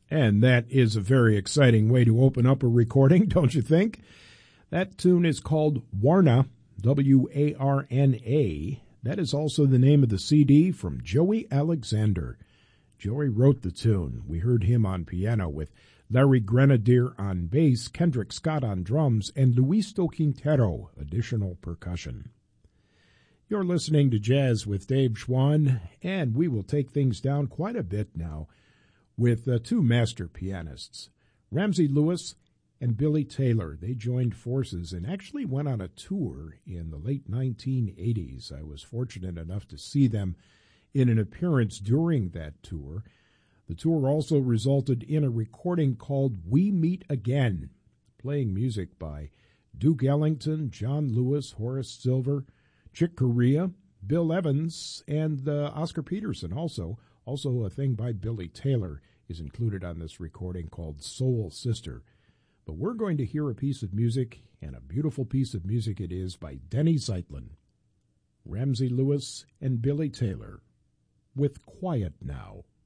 And that is a very exciting way to open up a recording, don't you think? That tune is called Warna, W-A-R-N-A. That is also the name of the CD from Joey Alexander. Joey wrote the tune. We heard him on piano with Larry Grenadier on bass, Kendrick Scott on drums, and Luisto Quintero, additional percussion. You're listening to Jazz with Dave Schwann, and we will take things down quite a bit now with two master pianists, Ramsey Lewis and Billy Taylor. They joined forces and actually went on a tour in the late 1980s. I was fortunate enough to see them in an appearance during that tour. The tour also resulted in a recording called We Meet Again, playing music by Duke Ellington, John Lewis, Horace Silver, Chick Corea, Bill Evans, and Oscar Peterson also. Also a thing by Billy Taylor is included on this recording called Soul Sister. But we're going to hear a piece of music, and a beautiful piece of music it is, by Denny Zeitlin, Ramsey Lewis, and Billy Taylor, with Quiet Now.